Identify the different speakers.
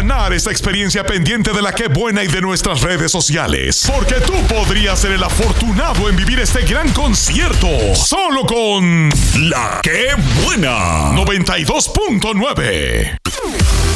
Speaker 1: ganar esta experiencia pendiente de la Qué Buena y de nuestras redes sociales. Porque tú podrías ser el afortunado en vivir este gran concierto. Solo con La Qué Buena 92.9.